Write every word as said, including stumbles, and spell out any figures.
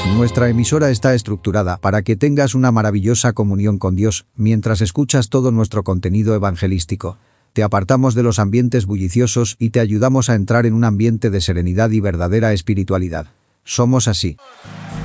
Nuestra emisora está estructurada para que tengas una maravillosa comunión con Dios mientras escuchas todo nuestro contenido evangelístico. Te apartamos de los ambientes bulliciosos y te ayudamos a entrar en un ambiente de serenidad y verdadera espiritualidad. Somos así.